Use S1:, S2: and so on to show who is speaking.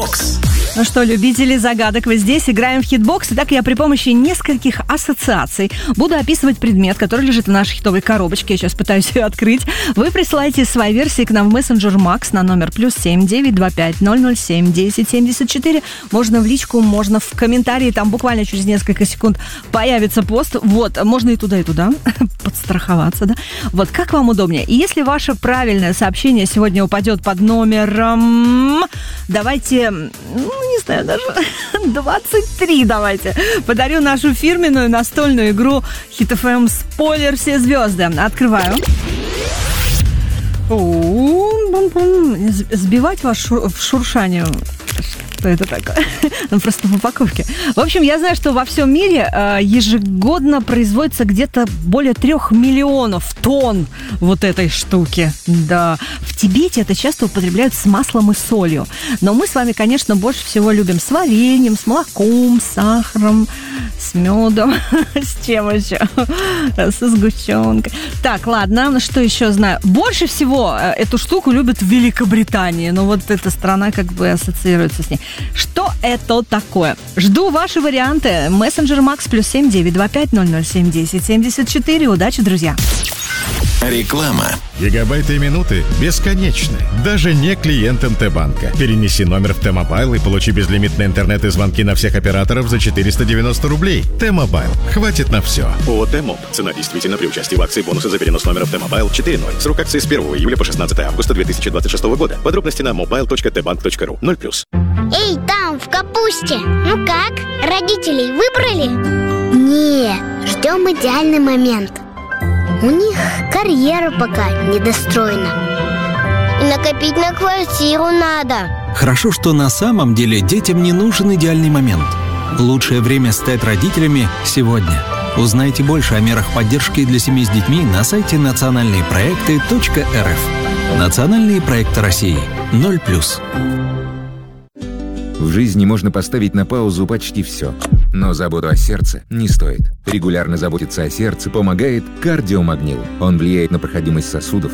S1: Ну что, любители загадок, вы здесь, играем в хитбокс. Итак, я при помощи нескольких ассоциаций буду описывать предмет, который лежит в нашей хитовой коробочке. Я сейчас пытаюсь ее открыть. Вы присылаете свои версии к нам в мессенджер Макс на номер +7 925 007 1074. Можно в личку, можно в комментарии. Там буквально через несколько секунд появится пост. Вот, можно и туда, подстраховаться, да? Вот, как вам удобнее. И если ваше правильное сообщение сегодня упадет под номером... Давайте... не знаю, даже 23 давайте. Подарю нашу фирменную настольную игру Hit FM «Спойлер. Все звезды». Открываю. Сбивать вас в шуршание. Что это такое? Ну, просто в упаковке. В общем, я знаю, что во всем мире ежегодно производится где-то более 3 миллионов тонн вот этой штуки. Да. В Тибете это часто употребляют с маслом и солью. Но мы с вами, конечно, больше всего любим с вареньем, с молоком, с сахаром, с медом. С чем еще? Со сгущенкой. Так, ладно, что еще знаю? Больше всего эту штуку любят в Великобритании. Но вот эта страна как бы ассоциируется с ней. Что это такое? Жду ваши варианты. Мессенджер Макс +7 925 007 1074. Удачи, друзья.
S2: Реклама.
S3: Гигабайты и минуты бесконечны. Даже не клиентам Т-банка. Перенеси номер в Т-мобайл и получи безлимитный интернет и звонки на всех операторов за 490 рублей. Т-мобайл. Хватит на все.
S4: ООО «Т-моб». Цена действительно при участии в акции бонусы за перенос номера в Т-мобайл 4.0. Срок акции с 1 июля по 16 августа 2026 года. Подробности на mobile.tbank.ru. 0+.
S5: Эй, там, в капусте. Ну как? Родителей выбрали? Нет, ждем идеальный момент. У них карьера пока недостроена. И накопить на квартиру надо.
S6: Хорошо, что на самом деле детям не нужен идеальный момент. Лучшее время стать родителями сегодня. Узнайте больше о мерах поддержки для семей с детьми на сайте национальныепроекты.рф. Национальные проекты России. 0+.
S7: В жизни можно поставить на паузу почти все. Но заботу о сердце не стоит. Регулярно заботиться о сердце помогает кардиомагнил. Он влияет на проходимость сосудов,